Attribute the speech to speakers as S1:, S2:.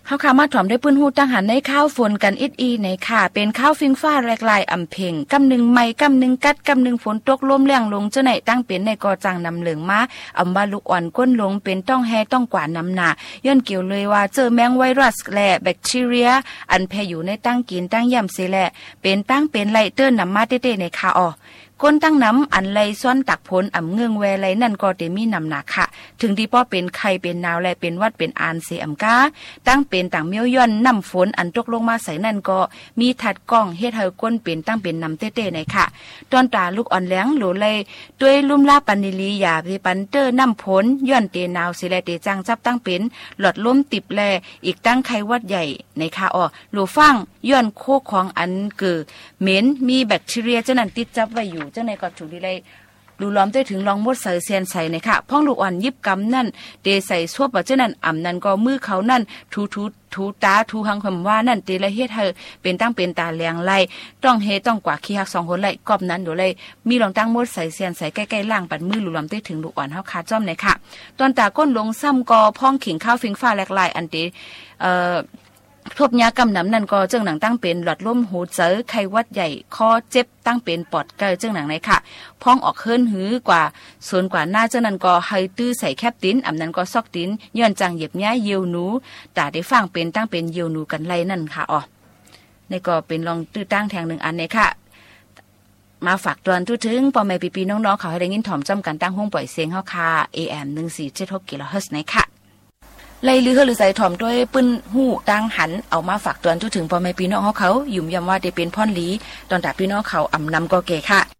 S1: เฮาค่ะมาถ่อมได้ปื้นฮู้ตั้งหันในข้าวฝนกันอิดอีในค่ะเป็นข้าวฟิงฟ้าแรกลายอำเพ่งกำนึงไม้กำนึงกัดกำนึงฝนตกลมแรงลงเจ้าไหนตั้งเป็นในกอจังนำเหลืองมาอำว่าลูกอ่อนก้นลงเป็นต้องแฮต้องกว่านำหนาย้อนเกี่ยวเลยว่าเจอแมงไวรัสและแบคทีเรียอันแพร่อยู่ในตั้งกินตั้งย่ำเสแลเป็นตั้งเป็นไลเตอร์นำมาเต้ๆในค่ะอ๋อก้นตั้งน้ำอันไรซ้อนตักผลอ่ำเงืองแวไรนั่นก็เตมีนำหนักค่ะถึงที่ป้อเป็นไข้เป็นนาวและเป็นวัดเป็นอานเสียมก้าตั้งเป็นต่างเมียวย่อนน้ำฝนอันตกลงมาใส่นั่นก็มีถัดกล้องเฮ็ดให้ก้นเป็นตั้งเป็นนำเต้ๆในค่ะตอนตาลูกอ่อนแหลงหลูเลยด้วยลุ่มลาปันนิลียาไปปันเตอร์น้ำฝนย่อนเตนาวสิแลเตจังจับตั้งเป็นหลอดล้มติบแลอีกตั้งไข้วัดใหญ่ในค่ะอ๋อหลูฟังย้อนโคของอันเกิดเหม็นมีแบคทีเรียเจ้านั้นติดจับไว้อยู่เจ้าในก็ถูกดีเลยดูล้อมได้ถึงลองมดใส่เซียนใส่ในค่ะพ่องลูกอ่อนยิบกำนั่นเตใส่ซวบว่าเจ้านั้นอ่ำนั่นก็มือเขานั่นทูตาทูหังคำว่านั่นเตละเฮ็ดให้เป็นตั้งเป็นตาแรงไล่ต้องเฮต้องกว่าขี้หัก2คนไล่กอบนั้นโดเลยมีลองตั้งมดใส่เซียนใส่ใกล้ๆล่างปัดมือลูล้อมได้ถึงลูกอ่อนเฮาคาจ้อมในค่ะตอนตาก้นลงซ้ำก็พ่องขิงข้าวฟิงฟ้าแหลกลายอันเตทบยากำน้ำนั่นก็เจ้าหนังตั้งเป็นหลอดลมหูเจอไข้วัดใหญ่คอเจ็บตั้งเป็นปอดเกยเจ้าหนังไหนค่ะพ้องออกเฮิรนหือกว่าส่วนกว่าหน้าเจ้านั้นก็ให้ตื้อใส่แคบติ้นอำนั้นก็ซอกติ้นย้อนจังเหยียบย้ายเยียวหนูตาได้ฟังเป็นตั้งเป็นเยียวหนูกันไล่นั่นค่ะอ๋อนี่ก็เป็นลองตื้อตั้งแทงหนึ่งอันเนี่ยค่ะมาฝากตอนทุถึงพ่อแม่พี่ๆน้องๆเขาให้ได้ยินถ่อมจำกันตั้งห้องปล่อยเสียงเฮาค่ะ AM 1476 กิโลเฮิรตซ์นะคะไล่ลือหรือใส่ถ่อมด้วยปื้นหู้ดังหันเอามาฝากเตือนทุกถึงพ่อแม่พี่น้องเขายุ่มยำว่าได้เป็นพ่อนหลีตอนตาพี่น้องเขาอ่ำนำก็เกค่ะ